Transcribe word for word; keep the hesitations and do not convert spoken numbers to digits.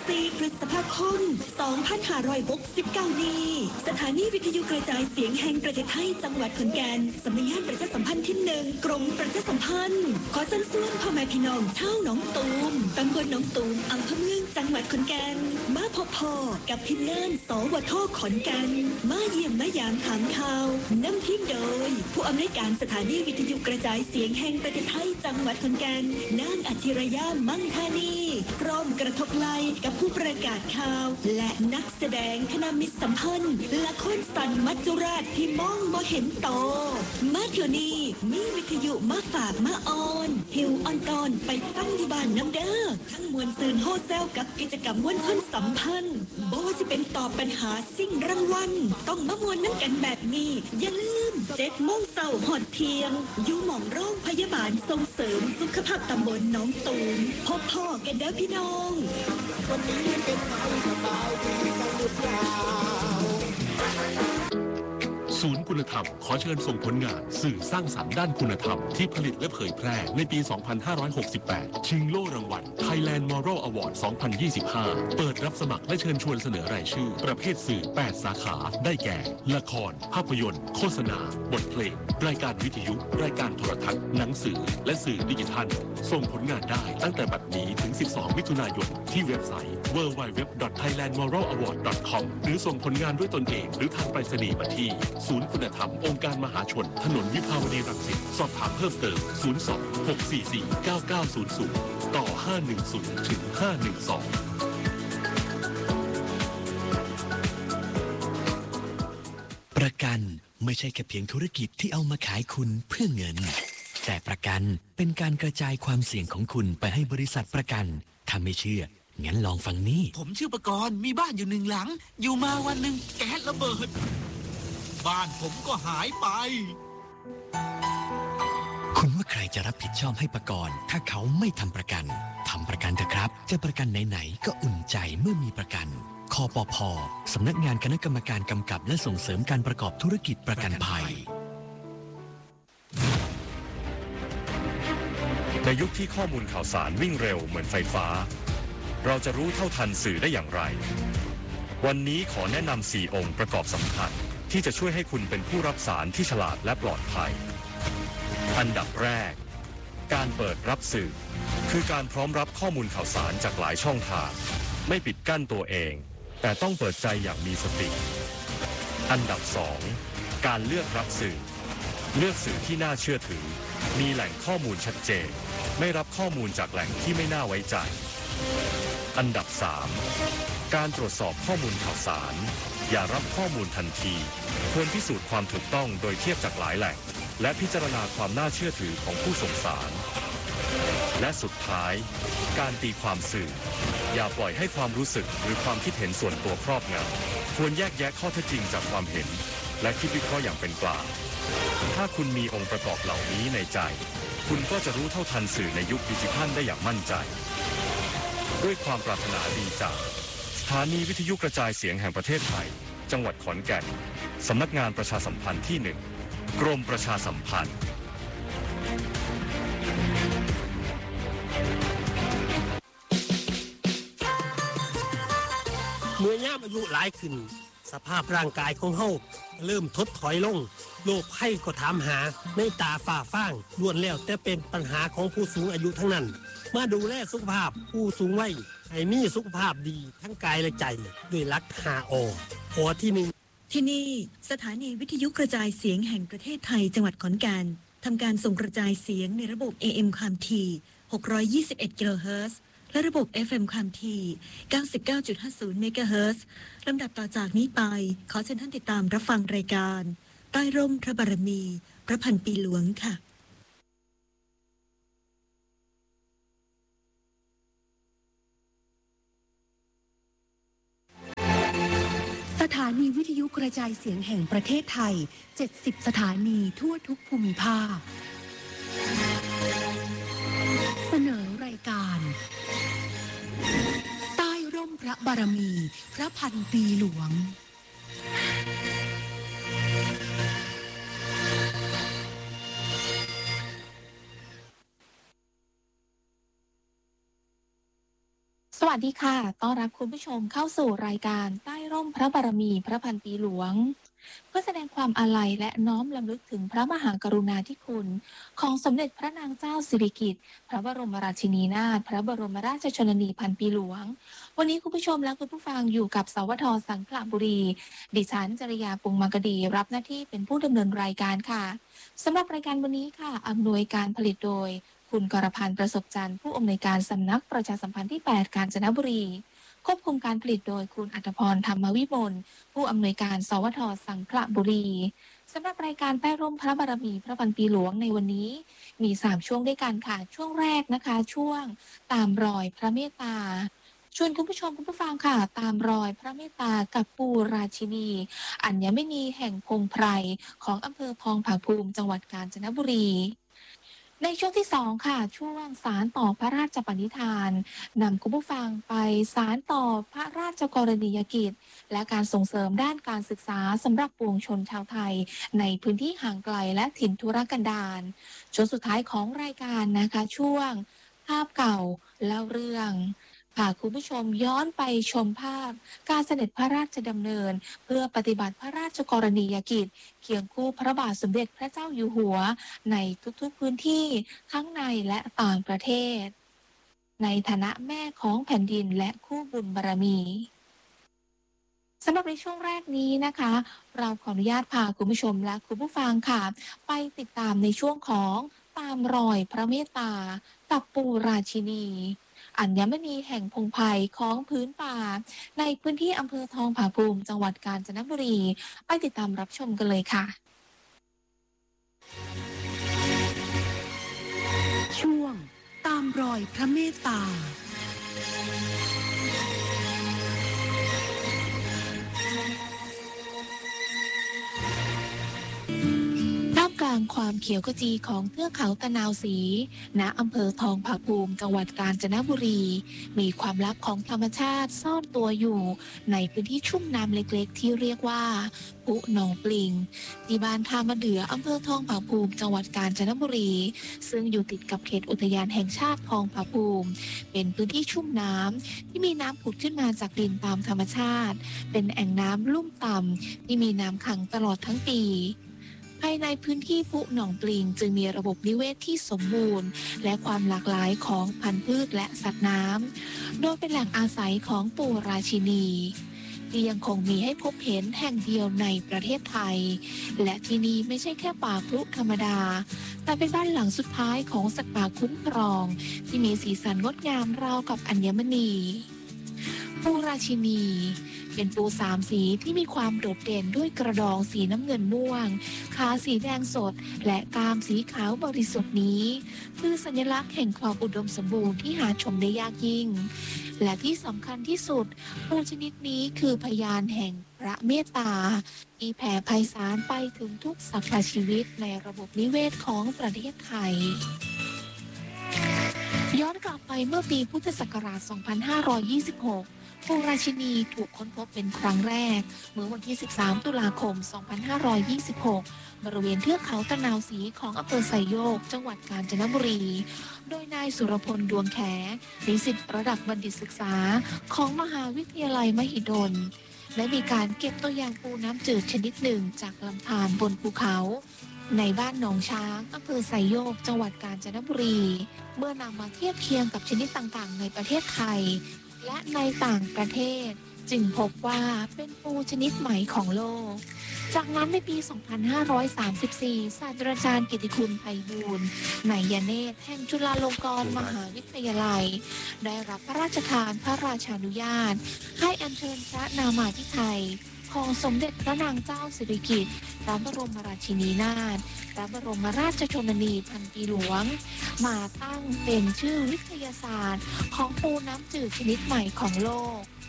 สี่พฤษภาคมสองพันห้าร้อยหกสิบเก้านี้สถานีวิทยุกระจายเสียงแห่งประเทศไทยจังหวัดขอนแก่นสำนักงานประชาสัมพันธ์ที่หนึ่งกรมประชาสัมพันธ์ขอเชิญชวนพ่อแม่พี่น้องชาวหนองตูมตำบลหนองตูมอำเภอเมืองจังหวัดขอนแก่นมาพบพ่อกับทีมงานสวทขอนแก่นมาเยี่ยมมายามถามข่าวนำทีมโดยผู้อำนวยการสถานีวิทยุกระจายเสียงแห่งประเทศไทยจังหวัดขอนแก่นนางอาชิรยามั่งธานีพร้อมกระทบไหล่กับผู้ประกาศข่าวและนักแสดงคณะมิตรสัมพันธ์ละครสันมัจจุราชที่มองบ่เห็นโตมาเที่ยวนี้มีวิทยุมาฝากมาออนหิวออนตอนไปฟังที่บ้านน้ำเด้อทั้งมวลซืนโฮเซลกับกิจกรรมมวลชนสัมพันธ์บ่ว่าจะเป็นตอบปัญหาสิ่งรางวัลต้องมามวลน้ำกันแบบนี้อย่าลืมเจ็ดโมงเช้าหอดเที่ยงอยู่หม่องโรงพยาบาลส่งเสริมสุขภาพตำบลหนองตูมพบพ่อกันเด้อพี่น้องวันนี้เป็นไงสบายดีกันหรือเปล่าศูนย์คุณธรรมขอเชิญส่งผลงานสื่อสร้างสรรค์ด้านคุณธรรมที่ผลิตและเผยแพร่ในปี สองพันห้าร้อยหกสิบแปด ชิงโล่รางวัล Thailand Moral Award สองพันยี่สิบห้า เปิดรับสมัครและเชิญชวนเสนอรายชื่อประเภทสื่อ แปด สาขาได้แก่ ละคร ภาพยนตร์ โฆษณา บทเพลง รายการวิทยุ รายการโทรทัศน์ หนังสือ และสื่อดิจิทัล ส่งผลงานได้ตั้งแต่บัดนี้ถึง สิบสอง มิถุนายนที่เว็บไซต์ ดับเบิลยู ดับเบิลยู ดับเบิลยู ดอท ไทยแลนด์ มอรัล อวอร์ด ดอท คอม หรือส่งผลงานด้วยตนเองหรือทางไปรษณีย์มาที่ศูนย์คุณธรรมองค์การมหาชนถนนวิภาวดีรังสิตสอบถามเพิ่มเติมศูนย์ สอง หก สี่ สี่ เก้า เก้า ศูนย์ ศูนย์ต่อห้าหนึ่งศูนย์ถึงห้าหนึ่งสองประกันไม่ใช่แค่เพียงธุรกิจที่เอามาขายคุณเพื่อเงินแต่ประกันเป็นการกระจายความเสี่ยงของคุณไปให้บริษัทประกันถ้าไม่เชื่องั้นลองฟังนี่ผมชื่อประกรณ์มีบ้านอยู่หนึ่งหลังอยู่มาวันหนึ่งแก๊สระเบิดบ้านผมก็หายไปคุณว่าใครจะรับผิดชอบให้ประกรณ์ถ้าเขาไม่ทำประกันทำประกันเถอะครับจะประกันไหนๆก็อุ่นใจเมื่อมีประกันคปภ.สำนักงานคณะกรรมการกำกับและส่งเสริมการประกอบธุรกิจประกันภัยในยุคที่ข้อมูลข่าวสารวิ่งเร็วเหมือนไฟฟ้าเราจะรู้เท่าทันสื่อได้อย่างไรวันนี้ขอแนะนำสี่องค์ประกอบสำคัญที่จะช่วยให้คุณเป็นผู้รับสารที่ฉลาดและปลอดภัยอันดับแรกการเปิดรับสื่อคือการพร้อมรับข้อมูลข่าวสารจากหลายช่องทางไม่ปิดกั้นตัวเองแต่ต้องเปิดใจอย่างมีสติอันดับสองการเลือกรับสื่อเลือกสื่อที่น่าเชื่อถือมีแหล่งข้อมูลชัดเจนไม่รับข้อมูลจากแหล่งที่ไม่น่าไว้ใจอันดับสามการตรวจสอบข้อมูลข่าวสารอย่ารับข้อมูลทันทีควรพิสูจน์ความถูกต้องโดยเทียบจากหลายแหล่งและพิจารณาความน่าเชื่อถือของผู้ส่งสารและสุดท้ายการตีความสื่ออย่าปล่อยให้ความรู้สึกหรือความคิดเห็นส่วนตัวครอบงำควรแยกแยะข้อเท็จจริงจากความเห็นและคิดวิเคราะห์อย่างเป็นกลางถ้าคุณมีองค์ประกอบเหล่านี้ในใจคุณก็จะรู้เท่าทันสื่อในยุคดิจิทัลได้อย่างมั่นใจด้วยความปรารถนาดีจากสถานีวิทยุกระจายเสียงแห่งประเทศไทยจังหวัดขอนแก่นสำนักงานประชาสัมพันธ์ที่หนึ่งกรมประชาสัมพันธ์เมื่อย่ามอายุหลายขึ้นสภาพร่างกายของเฮาเริ่มทดถอยลงโรคภัยก็ถามหาในตาฝ้าฟางล้วนแล้วแต่เป็นปัญหาของผู้สูงอายุทั้งนั้นมาดูแลสุขภาพผู้สูงวัยให้มีสุขภาพดีทั้งกายและใจด้วยหลัก ห้า อ อ ที่หนึ่งที่นี่สถานีวิทยุกระจายเสียงแห่งประเทศไทยจังหวัดขอนแก่นทำการส่งกระจายเสียงในระบบ เอ เอ็ม ความถี่หกร้อยยี่สิบเอ็ดกิโลเฮิรตซ์และระบบ เอฟ เอ็ม ความถี่ เก้าสิบเก้าจุดห้าศูนย์ เมกะเฮิรตซ์ลำดับต่อจากนี้ไปขอเชิญท่านติดตามรับฟังรายการใต้ร่มพระบารมีพระพันปีหลวงค่ะสถานีวิทยุกระจายเสียงแห่งประเทศไทยเจ็ดสิบสถานีทั่วทุกภูมิภาคเสนอรายการใต้ร่มพระบารมีพระพันปีหลวงสวัสวัสดีค่ะต้อนรับคุณผู้ชมเข้าสู่รายการใต้ร่มพระบารมีพระพันปีหลวงเพื่อแสดงความอาลัยและน้อมรำลึกถึงพระมหากรุณาธิคุณของสมเด็จพระนางเจ้าสิริกิติ์พระบรมราชินีนาถพระบรมราชชนนีพันปีหลวงวันนี้คุณผู้ชมและคุณผู้ฟังอยู่กับสวทสังขละบุรีดิฉันจริยาปุงมังกดีรับหน้าที่เป็นผู้ดำเนินรายการค่ะสำหรับรายการวันนี้ค่ะอำนวยการผลิตโดยคุณกรพันธ์ประสบจันทร์ผู้อำนวยการสำนักประชาสัมพันธ์ที่แปดกาญจนบุรีควบคุมการผลิตโดยคุณอัฏฐพรธรรมวิมลผู้อำนวยการสวทสังขละบุรีสำหรับรายการใต้ร่มพระบารมีพระพันปีหลวงในวันนี้มีสามช่วงด้วยกันค่ะช่วงแรกนะคะช่วงตามรอยพระเมตตาชวนคุณผู้ชมคุณผู้ฟังค่ะตามรอยพระเมตตากับปู่ราชินีอัญมณีแห่งพงไพรของอำเภอทองผาภูมิจังหวัดกาญจนบุรีในช่วงที่สองค่ะช่วงสารต่อพระราชปณิธานนำคุณผู้ฟังไปสารต่อพระราชกรณียกิจและการส่งเสริมด้านการศึกษาสำหรับปวงชนชาวไทยในพื้นที่ห่างไกลและถิ่นทุรกันดารช่วงสุดท้ายของรายการนะคะช่วงภาพเก่าเล่าเรื่องพาคุณผู้ชมย้อนไปชมภาพการเสด็จพระราชดำเนินเพื่อปฏิบัติพระราชกรณียกิจเคียงคู่พระบาทสมเด็จพระเจ้าอยู่หัวในทุกๆพื้นที่ทั้งในและต่างประเทศในฐานะแม่ของแผ่นดินและคู่บุญบารมีสำหรับในช่วงแรกนี้นะคะเราขออนุญาตพาคุณผู้ชมและคุณผู้ฟังค่ะไปติดตามในช่วงของตามรอยพระเมตตากับปู่ราชินีอัญมณีแห่งพงไพรของพื้นป่าในพื้นที่อำเภอทองผาภูมิจังหวัดกาญจนบุรีไปติดตามรับชมกันเลยค่ะช่วงตามรอยพระเมตตาท่ามกลางความเขียวขจีของเทือกเขาตะนาวศรีณอำเภอทองผาภูมิจังหวัดกาญจนบุรีมีความลับของธรรมชาติซ่อนตัวอยู่ในพื้นที่ชุ่มน้ำเล็กๆที่เรียกว่าปุหนองปลิงที่บ้านท่ามะเดื่ออำเภอทองผาภูมิจังหวัดกาญจนบุรีซึ่งอยู่ติดกับเขตอุทยานแห่งชาติทองผาภูมิเป็นพื้นที่ชุ่มน้ำที่มีน้ำผุดขึ้นมาจากดินตามธรรมชาติเป็นแอ่งน้ำลุ่มต่ำที่มีน้ำขังตลอดทั้งปีภายในพื้นที่ปุหนองปลิงจึงมีระบบนิเวศที่สมบูรณ์และความหลากหลายของพันธุ์พืชและสัตว์น้ำโดยเป็นแหล่งอาศัยของปู่ราชินีที่ยังคงมีให้พบเห็นแห่งเดียวในประเทศไทยและที่นี่ไม่ใช่แค่ป่าพลุธรรมดาแต่เป็นบ้านหลังสุดท้ายของสัตว์ป่าคุ้มครองที่มีสีสันงดงามราวกับอัญมณีปู่ราชินีเป็นปูสามสีที่มีความโดดเด่นด้วยกระดองสีน้ำเงินม่วงขาสีแดงสดและกามสีขาวบริสุทธิ์นี้คือสัญลักษณ์แห่งความอุดมสมบูรณ์ที่หาชมได้ยากยิ่งและที่สำคัญที่สุดปูชนิดนี้คือพยานแห่งพระเมตตาที่แผ่ไพศาลไปถึงทุกสรรพชีวิตในระบบนิเวศของประเทศไทยย้อนกลับไปเมื่อปีพุทธศักราช สองพันห้าร้อยยี่สิบหกปู่ราชินีถูกค้นพบเป็นครั้งแรกเมื่อวันที่ สิบสาม ตุลาคม สองพันห้าร้อยยี่สิบหก บริเวณเทือกเขาตะนาวศรีของอำเภอไซโยกจังหวัดกาญจนบุรีโดยนายสุรพลดวงแขนิสิตระดับบัณฑิตศึกษาของมหาวิทยาลัยมหิดลและมีการเก็บตัวอย่างปูน้ำจืดชนิดหนึ่งจากลำธารบนภูเขาในบ้านหนองช้างอำเภอไซโยกจังหวัดกาญจนบุรีเมื่อนำมาเทียบเคียงกับชนิดต่างๆในประเทศไทยและในต่างประเทศจึงพบว่าเป็นปูชนิดใหม่ของโลกจากนั้นในปี สองพันห้าร้อยสามสิบสี่ ศาสตราจารย์กิติคุณไพบูลย์ไนยเนตรแห่งจุฬาลงกรณ์มหาวิทยาลัยได้รับพระราชทานพระราชานุญาตให้อัญเชิญพระนามาธิไทยของสมเด็จพระนางเจ้าสิริกิติ์พระบรมราชินีนาถพระบรมราชชนนีพันปีหลวงมาตั้งเป็นชื่อวิทยาศาสตร์ของปูน้ำจืดชนิดใหม่ของโลก